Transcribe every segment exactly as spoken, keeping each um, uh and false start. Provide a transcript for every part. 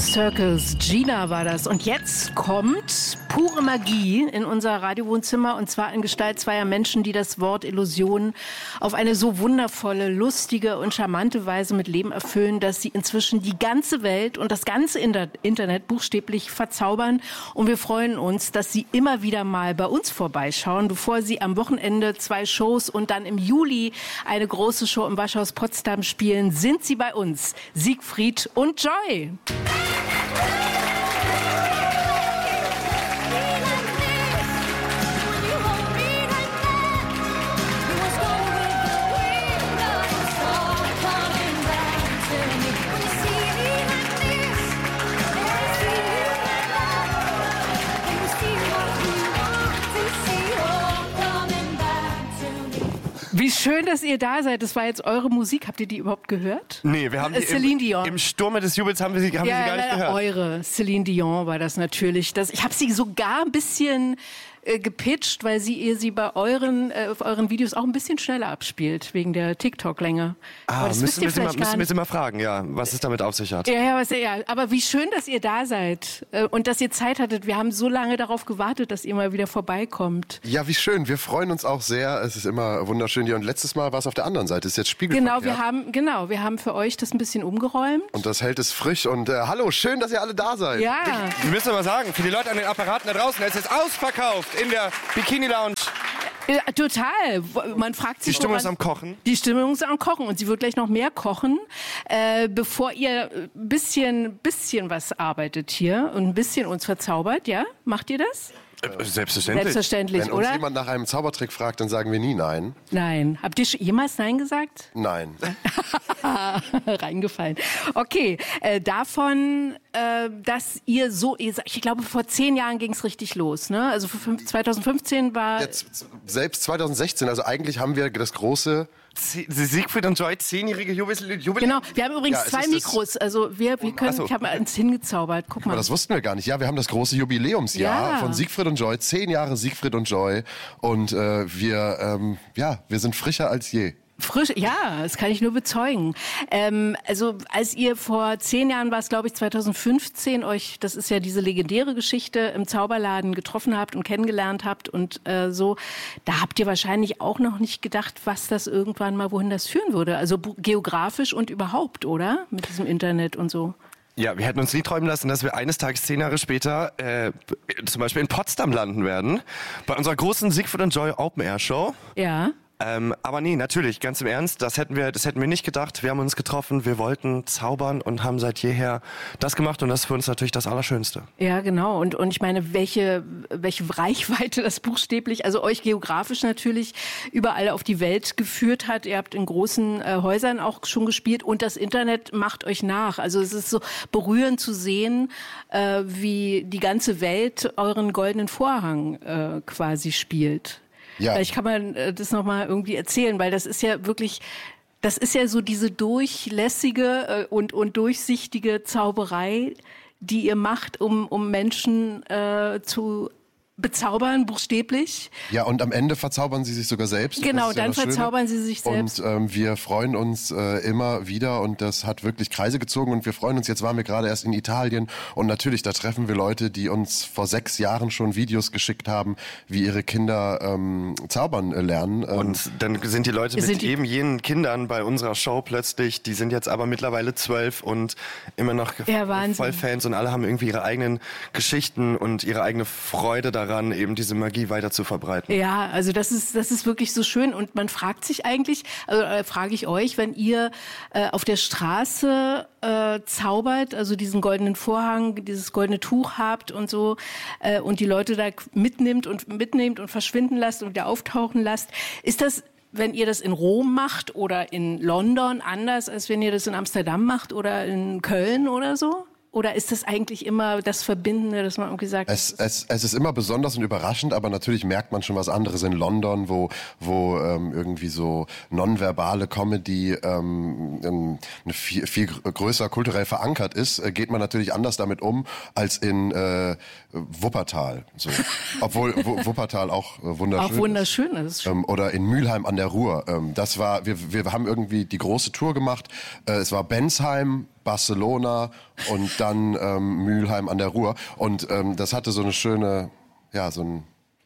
Circles, Gina war das. Und jetzt kommt pure Magie in unser Radiowohnzimmer, und zwar in Gestalt zweier Menschen, die das Wort Illusion auf eine so wundervolle, lustige und charmante Weise mit Leben erfüllen, dass sie inzwischen die ganze Welt und das ganze Internet buchstäblich verzaubern. Und wir freuen uns, dass sie immer wieder mal bei uns vorbeischauen, bevor sie am Wochenende zwei Shows und dann im Juli eine große Show im Waschhaus Potsdam spielen, sind sie bei uns, Siegfried und Joy. Wie schön, dass ihr da seid. Das war jetzt eure Musik. Habt ihr die überhaupt gehört? Nee, wir haben die Celine im, Dion. im Sturme des Jubels haben wir sie, haben ja, wir sie gar nicht gehört. Eure Celine Dion war das natürlich. Das, ich habe sie sogar ein bisschen äh, gepitcht, weil sie ihr sie bei euren, äh, auf euren Videos auch ein bisschen schneller abspielt, wegen der TikTok-Länge. Ah, müssen wir, sie mal, müssen wir sie mal fragen, ja, was es damit auf sich hat. Ja, ja, was, ja, aber wie schön, dass ihr da seid äh, und dass ihr Zeit hattet. Wir haben so lange darauf gewartet, dass ihr mal wieder vorbeikommt. Ja, wie schön. Wir freuen uns auch sehr. Es ist immer wunderschön hier. Und letztes Mal war es auf der anderen Seite. Es ist jetzt spiegelverkehrt. Genau, wir haben, genau, wir haben für euch das ein bisschen umgeräumt. Und das hält es frisch. Und äh, hallo, schön, dass ihr alle da seid. Ja. Wir müssen mal sagen, für die Leute an den Apparaten da draußen, es ist ausverkauft in der Bikini Lounge. Ja, total. Man fragt sich, die Stimmung woran, ist am Kochen. Die Stimmung ist am Kochen und sie wird gleich noch mehr kochen, äh, bevor ihr ein bisschen, bisschen was arbeitet hier und ein bisschen uns verzaubert. Ja, macht ihr das? Selbstverständlich. Selbstverständlich, Wenn oder? uns jemand nach einem Zaubertrick fragt, dann sagen wir nie nein. Nein. Habt ihr jemals Nein gesagt? Nein. Reingefallen. Okay, äh, davon, äh, dass ihr so, ihr, ich glaube, vor zehn Jahren ging es richtig los, ne? Also zwanzig fünfzehn war... Jetzt, selbst zwanzig sechzehn, also eigentlich haben wir das große... Siegfried und Joy, zehnjährige Jubiläum. Genau, wir haben übrigens ja, zwei Mikros, also wir, wir können, so. ich habe mal eins hingezaubert, guck mal. Aber das wussten wir gar nicht. Ja, wir haben das große Jubiläumsjahr Ja. von Siegfried und Joy, zehn Jahre Siegfried und Joy und äh, wir, ähm, ja, wir sind frischer als je. Frisch, ja, das kann ich nur bezeugen. Ähm, also als ihr vor zehn Jahren war es, glaube ich, zwanzig fünfzehn, euch, das ist ja diese legendäre Geschichte, im Zauberladen getroffen habt und kennengelernt habt und äh, so, da habt ihr wahrscheinlich auch noch nicht gedacht, was das irgendwann mal, wohin das führen würde. Also geografisch und überhaupt, oder? Mit diesem Internet und so. Ja, wir hätten uns nie träumen lassen, dass wir eines Tages, zehn Jahre später, äh, zum Beispiel in Potsdam landen werden, bei unserer großen Siegfried und Joy Open Air Show. Ja. Ähm, aber nee, natürlich, ganz im Ernst, das hätten wir, das hätten wir nicht gedacht. Wir haben uns getroffen, wir wollten zaubern und haben seit jeher das gemacht und das ist für uns natürlich das Allerschönste. Ja, genau. Und, und ich meine, welche, welche Reichweite das buchstäblich, also euch geografisch natürlich überall auf die Welt geführt hat. Ihr habt in großen äh, Häusern auch schon gespielt und das Internet macht euch nach. Also es ist so berührend zu sehen, äh, wie die ganze Welt euren goldenen Vorhang äh, quasi spielt. Ja. Vielleicht kann man äh, das nochmal irgendwie erzählen, weil das ist ja wirklich, das ist ja so diese durchlässige äh, und, und durchsichtige Zauberei, die ihr macht, um, um Menschen äh, zu bezaubern, buchstäblich. Ja, und am Ende verzaubern sie sich sogar selbst. Genau, Das ist ja dann das Schöne. verzaubern sie sich selbst. Und ähm, wir freuen uns äh, immer wieder und das hat wirklich Kreise gezogen und wir freuen uns, jetzt waren wir gerade erst in Italien und natürlich, da treffen wir Leute, die uns vor sechs Jahren schon Videos geschickt haben, wie ihre Kinder ähm, zaubern äh, lernen. Ähm, Und dann sind die Leute mit Sind die- eben jenen Kindern bei unserer Show plötzlich, die sind jetzt aber mittlerweile zwölf und immer noch Ja, Wahnsinn. voll Fans und alle haben irgendwie ihre eigenen Geschichten und ihre eigene Freude daran, eben diese Magie weiter zu verbreiten. Ja, also das ist das ist wirklich so schön und man fragt sich eigentlich, also äh, frage ich euch, wenn ihr äh, auf der Straße äh, zaubert, also diesen goldenen Vorhang, dieses goldene Tuch habt und so äh, und die Leute da mitnimmt und mitnehmt und verschwinden lasst und wieder auftauchen lasst, ist das, wenn ihr das in Rom macht oder in London anders, als wenn ihr das in Amsterdam macht oder in Köln oder so? Oder ist das eigentlich immer das Verbindende, dass man irgendwie sagt... Es, es, es ist immer besonders und überraschend, aber natürlich merkt man schon was anderes in London, wo, wo ähm, irgendwie so nonverbale Comedy ähm, ähm, viel, viel größer kulturell verankert ist, äh, geht man natürlich anders damit um als in äh, Wuppertal. So. Obwohl w- Wuppertal auch äh, wunderschön Auch wunderschön ist. ist. Ähm, oder in Mülheim an der Ruhr. Ähm, das war, wir, wir haben irgendwie die große Tour gemacht. Äh, es war Bensheim, Barcelona und dann ähm, Mülheim an der Ruhr. Und ähm, das hatte so eine schöne, ja, so ein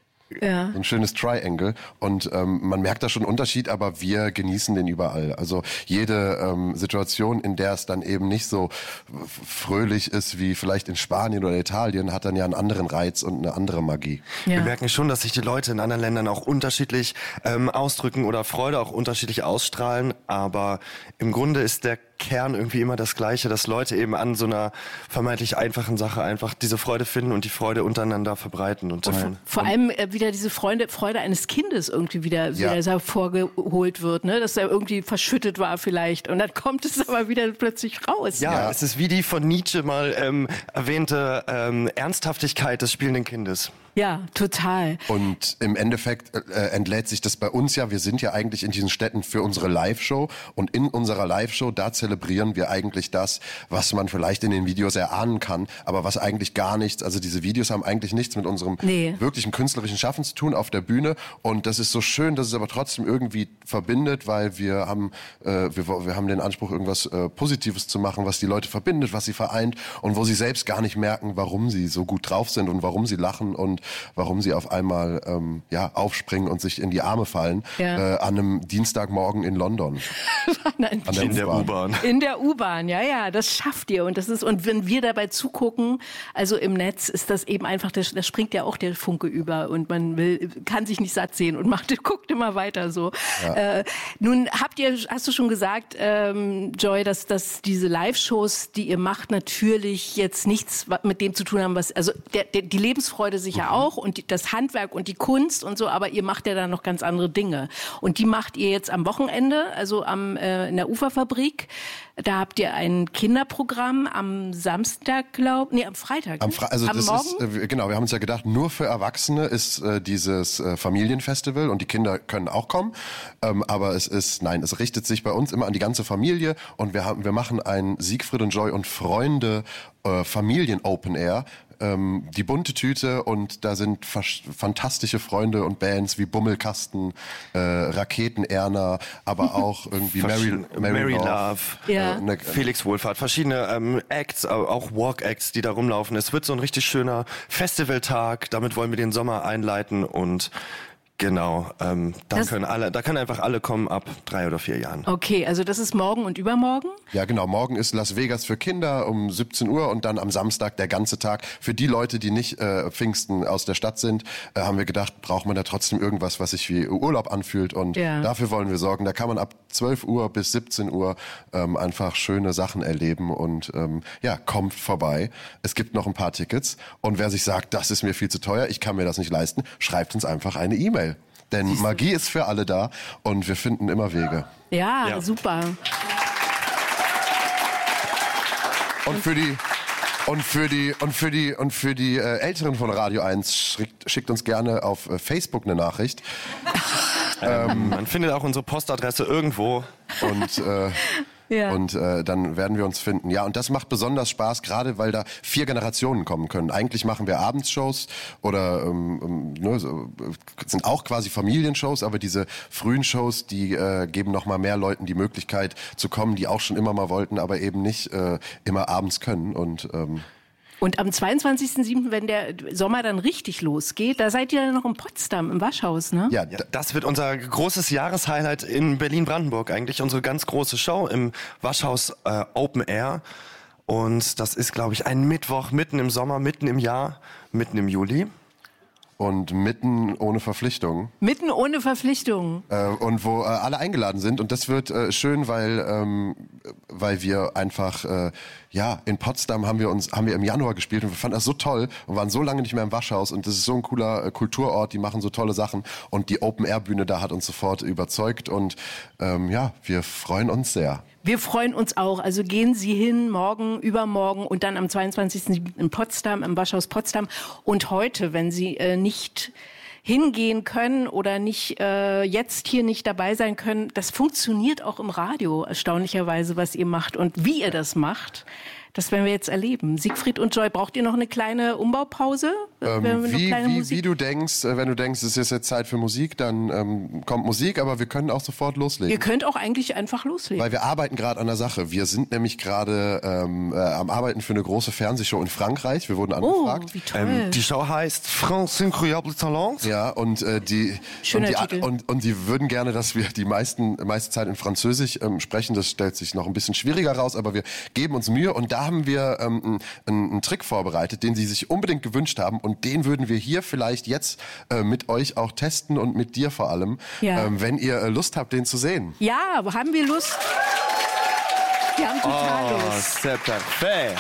Ja. So ein schönes Triangle und ähm, man merkt da schon einen Unterschied, aber wir genießen den überall. Also jede ähm, Situation, in der es dann eben nicht so fröhlich ist wie vielleicht in Spanien oder Italien, hat dann ja einen anderen Reiz und eine andere Magie. Ja. Wir merken schon, dass sich die Leute in anderen Ländern auch unterschiedlich ähm, ausdrücken oder Freude auch unterschiedlich ausstrahlen, aber im Grunde ist der Kern irgendwie immer das Gleiche, dass Leute eben an so einer vermeintlich einfachen Sache einfach diese Freude finden und die Freude untereinander verbreiten. Und, und vor, vor allem äh, wieder diese Freude, Freude eines Kindes irgendwie wieder, ja. wieder hervorgeholt wird, ne? Dass er irgendwie verschüttet war vielleicht und dann kommt es aber wieder plötzlich raus. Ja, ja. es ist wie die von Nietzsche mal ähm, erwähnte ähm, Ernsthaftigkeit des spielenden Kindes. Ja, total. Und im Endeffekt äh, entlädt sich das bei uns ja. Wir sind ja eigentlich in diesen Städten für unsere Live-Show und in unserer Live-Show, da zelebrieren wir eigentlich das, was man vielleicht in den Videos erahnen kann, aber was eigentlich gar nichts, also diese Videos haben eigentlich nichts mit unserem nee. wirklichen künstlerischen Schaffen zu tun auf der Bühne und das ist so schön, dass es aber trotzdem irgendwie verbindet, weil wir haben, äh, wir, wir haben den Anspruch, irgendwas äh, Positives zu machen, was die Leute verbindet, was sie vereint und wo sie selbst gar nicht merken, warum sie so gut drauf sind und warum sie lachen und warum sie auf einmal ähm, ja, aufspringen und sich in die Arme fallen ja. äh, an einem Dienstagmorgen in London. Nein, an der in der U-Bahn. In der U-Bahn, ja, ja, das schafft ihr. Und das ist, und wenn wir dabei zugucken, also im Netz, ist das eben einfach, da springt ja auch der Funke über und man will, kann sich nicht satt sehen und macht, guckt immer weiter so. Ja. Äh, nun habt ihr, hast du schon gesagt, ähm, Joy, dass, dass diese Live-Shows, die ihr macht, natürlich jetzt nichts mit dem zu tun haben, was, also der, der, die Lebensfreude sicher mhm. auch und die, das Handwerk und die Kunst und so, aber ihr macht ja dann noch ganz andere Dinge. Und die macht ihr jetzt am Wochenende, also am, äh, in der Uferfabrik. Da habt ihr ein Kinderprogramm am Samstag, glaub, nee, am Freitag. Am Fre- also am das Morgen? Ist, äh, genau, wir haben uns ja gedacht, nur für Erwachsene ist äh, dieses äh, Familienfestival und die Kinder können auch kommen. Ähm, aber es ist, nein, es richtet sich bei uns immer an die ganze Familie und wir haben, wir machen ein Siegfried und Joy und Freunde äh, Familien-Open Air. Ähm, die bunte Tüte und da sind fas- fantastische Freunde und Bands wie Bummelkasten, äh, Raketen-Erna, aber auch irgendwie Mary, Mary, Mary Love, Love ja. äh, ne, Felix Wohlfahrt, verschiedene ähm, Acts, auch Walk-Acts, die da rumlaufen. Es wird so ein richtig schöner Festivaltag, damit wollen wir den Sommer einleiten und genau, ähm, da das können alle, da können einfach alle kommen ab drei oder vier Jahren. Okay, also das ist morgen und übermorgen? Ja, genau. Morgen ist Las Vegas für Kinder um siebzehn Uhr und dann am Samstag der ganze Tag. Für die Leute, die nicht äh, Pfingsten aus der Stadt sind, äh, haben wir gedacht, braucht man da trotzdem irgendwas, was sich wie Urlaub anfühlt und ja. dafür wollen wir sorgen. Da kann man ab zwölf Uhr bis siebzehn Uhr ähm, einfach schöne Sachen erleben und ähm, ja, kommt vorbei. Es gibt noch ein paar Tickets und wer sich sagt, das ist mir viel zu teuer, ich kann mir das nicht leisten, schreibt uns einfach eine E-Mail. Denn Magie ist für alle da und wir finden immer Wege. Ja, ja. super. Und für die und für die und für die und für die äh, Älteren von Radio eins schickt, schickt uns gerne auf äh, Facebook eine Nachricht. ähm, man findet auch unsere Postadresse irgendwo und äh, Ja. Und äh, dann werden wir uns finden. Ja, und das macht besonders Spaß, gerade weil da vier Generationen kommen können. Eigentlich machen wir Abendsshows oder ähm, ne, so, sind auch quasi Familienshows, aber diese frühen Shows, die äh, geben noch mal mehr Leuten die Möglichkeit zu kommen, die auch schon immer mal wollten, aber eben nicht äh, immer abends können. Und ähm, Und am zweiundzwanzigsten siebten, wenn der Sommer dann richtig losgeht, da seid ihr dann noch in Potsdam im Waschhaus, ne? Ja, das wird unser großes Jahreshighlight in Berlin-Brandenburg eigentlich. Unsere ganz große Show im Waschhaus äh, Open Air. Und das ist, glaube ich, ein Mittwoch mitten im Sommer, mitten im Jahr, mitten im Juli. Und mitten ohne Verpflichtung. Mitten ohne Verpflichtung. Äh, und wo äh, alle eingeladen sind. Und das wird äh, schön, weil ähm, weil wir einfach, äh, ja, in Potsdam haben wir uns haben wir im Januar gespielt und wir fanden das so toll und waren so lange nicht mehr im Waschhaus. Und das ist so ein cooler äh, Kulturort, die machen so tolle Sachen. Und die Open-Air-Bühne da hat uns sofort überzeugt. Und ähm, ja, wir freuen uns sehr. Wir freuen uns auch. Also gehen Sie hin, morgen, übermorgen und dann am zweiundzwanzigsten siebten in Potsdam, im Waschhaus Potsdam. Und heute, wenn Sie äh, nicht hingehen können oder nicht äh, jetzt hier nicht dabei sein können, das funktioniert auch im Radio, erstaunlicherweise, was ihr macht und wie ihr das macht. Das werden wir jetzt erleben. Siegfried und Joy, braucht ihr noch eine kleine Umbaupause? Ähm, Wenn wir noch wie, kleine wie, Musik- wie du denkst, äh, wenn du denkst, es ist jetzt Zeit für Musik, dann ähm, kommt Musik, aber wir können auch sofort loslegen. Ihr könnt auch eigentlich einfach loslegen. Weil wir arbeiten gerade an der Sache. Wir sind nämlich gerade ähm, äh, am Arbeiten für eine große Fernsehshow in Frankreich. Wir wurden Oh, angefragt. wie toll. Ähm, die Show heißt France Incroyable Talent. Ja, und äh, die Schöner und die, Titel. Und, und die würden gerne, dass wir die meisten meiste Zeit in Französisch ähm, sprechen. Das stellt sich noch ein bisschen schwieriger raus, aber wir geben uns Mühe. Und da haben wir ähm, einen, einen Trick vorbereitet, den Sie sich unbedingt gewünscht haben. Und den würden wir hier vielleicht jetzt äh, mit euch auch testen und mit dir vor allem, Ja. ähm, wenn ihr äh, Lust habt, den zu sehen. Ja, haben wir Lust? Wir haben total Oh, Lust. c'est parfait.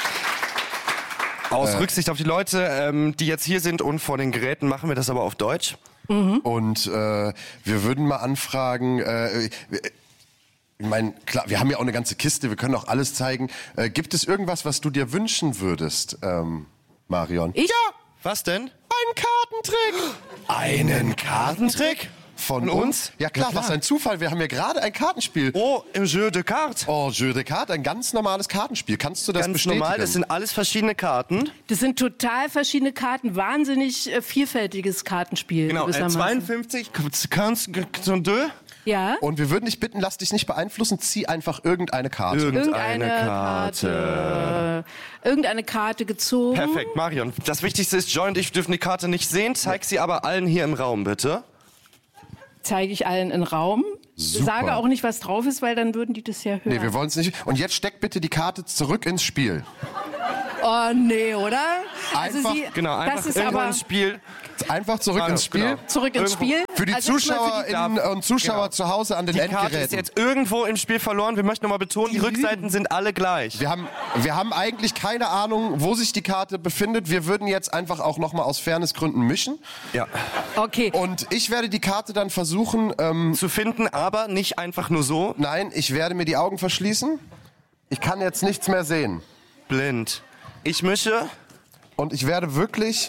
Aus Rücksicht auf die Leute, ähm, die jetzt hier sind und vor den Geräten, machen wir das aber auf Deutsch. Und äh, wir würden mal anfragen, äh, ich meine, klar, wir haben ja auch eine ganze Kiste, wir können auch alles zeigen. Äh, gibt es irgendwas, was du dir wünschen würdest, ähm, Marion? Ich? Was denn? Einen Kartentrick! Einen Kartentrick? Von Von uns? uns? Ja klar, Na klar. was ein Zufall. Wir haben ja gerade ein Kartenspiel. Oh, im Jeu de Cartes. Oh, Jeu de Cartes, ein ganz normales Kartenspiel. Kannst du das Ganz bestätigen? normal, das sind alles verschiedene Karten. Das sind total verschiedene Karten, wahnsinnig äh, vielfältiges Kartenspiel. Genau, äh, gewissermaßen. zweiundfünfzig, Quinze, Quinze, Ja, Und wir würden dich bitten, lass dich nicht beeinflussen, zieh einfach irgendeine Karte. irgendeine irgendeine Karte. Karte. Irgendeine Karte gezogen. Perfekt, Marion. Das Wichtigste ist, Joy und ich dürfen die Karte nicht sehen. Zeig sie aber allen hier im Raum, bitte. Zeige ich allen in Raum. Super. Sage auch nicht, was drauf ist, weil dann würden die das ja hören. Nee, wir wollen es nicht. Und jetzt steck bitte die Karte zurück ins Spiel. Oh, nee, oder? Einfach- Genau, einfach das ist irgendwann aber ins Spiel. Einfach zurück Ah, ins Spiel. genau. zurück ins Irgendwo- Spiel. Für die Also erstmal Zuschauerinnen für die- und Zuschauer Genau. zu Hause an den Die Karte ist Endgeräten. jetzt irgendwo im Spiel verloren. Wir möchten nochmal betonen, die, Rückseiten sind alle gleich. Wir haben, wir haben eigentlich keine Ahnung, wo sich die Karte befindet. Wir würden jetzt einfach auch nochmal aus Fairnessgründen mischen. Ja. Okay. Und ich werde die Karte dann versuchen, ähm, Zu finden, aber nicht einfach nur so. nein, ich werde mir die Augen verschließen. Ich kann jetzt nichts mehr sehen. Blind. Ich mische. Und ich werde wirklich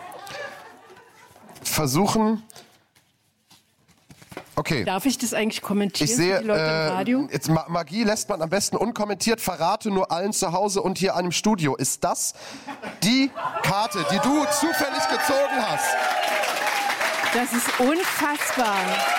versuchen... Okay. Darf ich das eigentlich kommentieren Ich sehe, für die Leute im Radio? äh, jetzt Ma- Magie lässt man am besten unkommentiert. Verrate nur allen zu Hause und hier an dem Studio. Ist das die Karte, die du zufällig gezogen hast? Das ist unfassbar.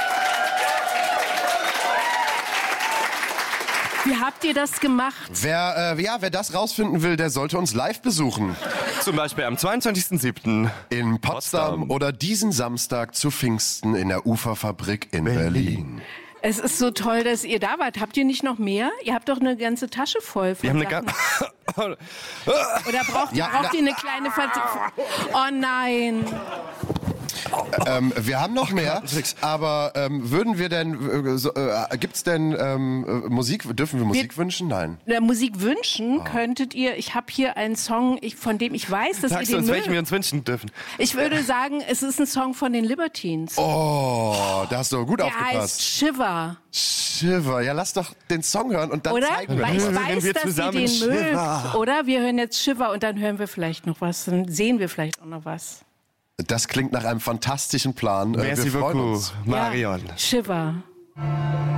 Wie habt ihr das gemacht? Wer, äh, ja, wer das rausfinden will, der sollte uns live besuchen. Zum Beispiel am zweiundzwanzigsten siebten In Potsdam, Potsdam. oder diesen Samstag zu Pfingsten in der Uferfabrik in Berlin. Es ist so toll, dass ihr da wart. Habt ihr nicht noch mehr? Ihr habt doch eine ganze Tasche voll von Wir haben eine Sachen. ganz. Oder braucht, Ja, braucht na- ihr eine kleine Ver Oh nein. Ähm, wir haben noch mehr, Kartentricks. aber ähm, würden wir denn, äh, so, äh, gibt's denn ähm, äh, Musik, dürfen wir Musik wünschen? Nein. Der Musik wünschen könntet ihr, ich habe hier einen Song, ich, von dem ich weiß, dass Sagst ihr du den uns, welchen wir mögt. uns wünschen dürfen? Ich würde sagen, es ist ein Song von den Libertines. Oh, da hast du gut Der heißt aufgepasst. Shiver, Shiver, ja, lass doch den Song hören und dann oder? zeigen wir Weil ich das. Hören weiß, wir dass ihr zusammen den Shiver. mögt, oder? Wir hören jetzt Shiver und dann hören wir vielleicht noch was, dann sehen wir vielleicht auch noch was. Das klingt nach einem fantastischen Plan. Äh, Merci wir freuen beaucoup, uns. Marion. Ja, Shiver.